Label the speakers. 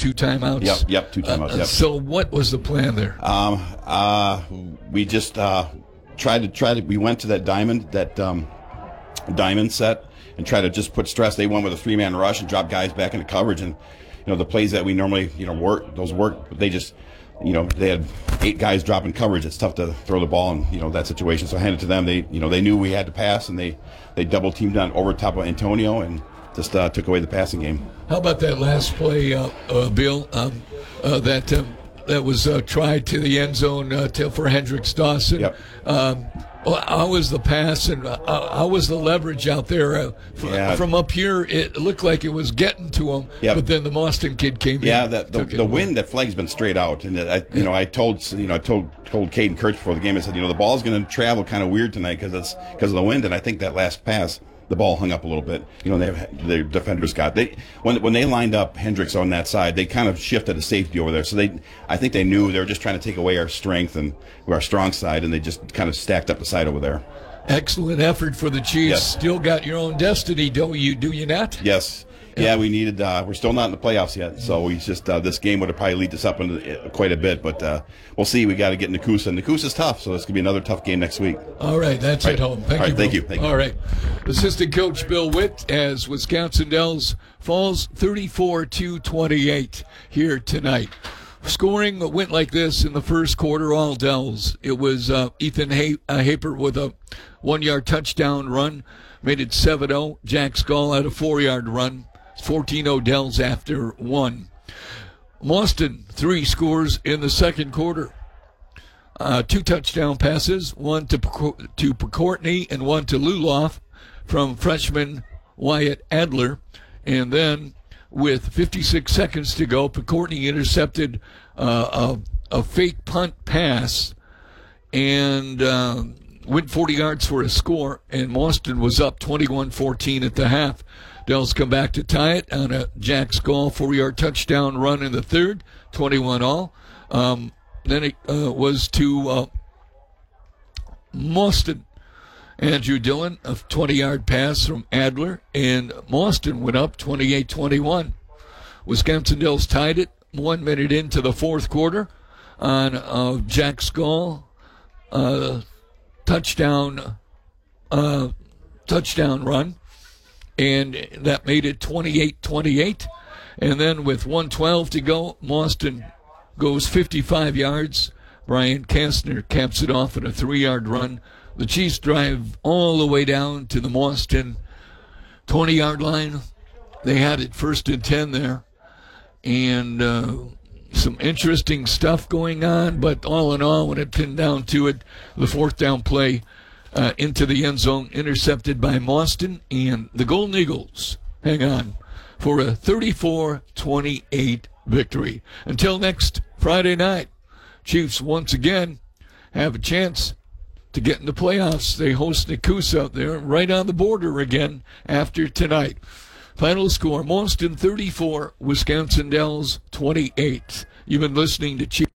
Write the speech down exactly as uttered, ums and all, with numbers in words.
Speaker 1: two timeouts.
Speaker 2: Yep, yep, two timeouts.
Speaker 1: Uh,
Speaker 2: yep.
Speaker 1: So what was the plan there?
Speaker 2: Um, uh, we just uh, tried to try to. We went to that diamond, that um, diamond set, and tried to just put stress. They went with a three-man rush and dropped guys back into coverage, and you know the plays that we normally you know work, those work. But they just, you know, they had eight guys dropping coverage. It's tough to throw the ball in you know that situation. So I handed it to them. They you know they knew we had to pass, and they they double teamed on over top of Antonio and just uh, took away the passing game.
Speaker 1: How about that last play, uh, uh, Bill? Um, uh, that um, that was uh, tried to the end zone uh, to, for Hendricks Dawson.
Speaker 2: Yep.
Speaker 1: Um, well, how was the pass and uh, how was the leverage out there? Uh, from,
Speaker 2: Yeah.
Speaker 1: from up here, it looked like it was getting to him,
Speaker 2: Yep.
Speaker 1: but then the Boston kid came
Speaker 2: Yeah,
Speaker 1: in.
Speaker 2: the the,
Speaker 1: took it
Speaker 2: the
Speaker 1: away.
Speaker 2: wind, that flag's been straight out, and I, you know, I told you know I told told Caden Kurtz before the game. I said, you know, the ball's going to travel kind of weird tonight because it's because of the wind, and I think that last pass, the ball hung up a little bit. You know, they have, the defenders got they when when they lined up Hendricks on that side, they kind of shifted a safety over there. So they, I think they knew they were just trying to take away our strength and our strong side, and they just kind of stacked up the side over there.
Speaker 1: Excellent effort for the Chiefs.
Speaker 2: Yes.
Speaker 1: Still got your own destiny, don't you? Do you not?
Speaker 2: Yes. Yeah, we needed. Uh, we're still not in the playoffs yet, so we just uh, this game would have probably lead us up into uh, quite a bit. But uh, we'll see. We got to get Nakusa. Nakusa's tough, so it's gonna be another tough game next week.
Speaker 1: All right, that's
Speaker 2: Right.
Speaker 1: at home. Thank
Speaker 2: All
Speaker 1: you.
Speaker 2: right, thank
Speaker 1: Bill.
Speaker 2: you, thank you.
Speaker 1: All right, assistant coach Bill Witt as Wisconsin Dells falls thirty-four to twenty-eight here tonight. Scoring went like this in the first quarter, all Dells. It was uh, Ethan ha- uh, Haper with a one-yard touchdown run, made it seven oh. Jack Skull had a four-yard run, fourteen oh Dells after one. Boston, three scores in the second quarter. Uh, two touchdown passes, one to to Courtney and one to Luloff from freshman Wyatt Adler. And then with fifty-six seconds to go, Courtney intercepted uh, a, a fake punt pass and uh, went forty yards for a score, and Boston was up twenty-one fourteen at the half. Dells come back to tie it on a Jack Skull four-yard touchdown run in the third, twenty-one all. Um, then it uh, was to uh, Boston. Andrew Dillon, a twenty-yard pass from Adler, and Boston went up twenty-eight twenty-one. Wisconsin Dells tied it one minute into the fourth quarter on uh, Jack Skull uh, touchdown uh, touchdown run, and that made it twenty-eight twenty-eight. And then with one twelve to go, Boston goes fifty-five yards. Brian Kastner caps it off at a three-yard run. The Chiefs drive all the way down to the Boston twenty-yard line. They had it first and ten there. And uh, some interesting stuff going on, but all in all, when it pinned down to it, the fourth down play uh, into the end zone, intercepted by Boston, and the Golden Eagles hang on for a thirty-four twenty-eight victory. Until next Friday night, Chiefs once again have a chance to get in the playoffs. They host Nakusa. They're right on the border again after tonight. Final score, Boston thirty-four, Wisconsin Dells twenty-eight. You've been listening to Chiefs.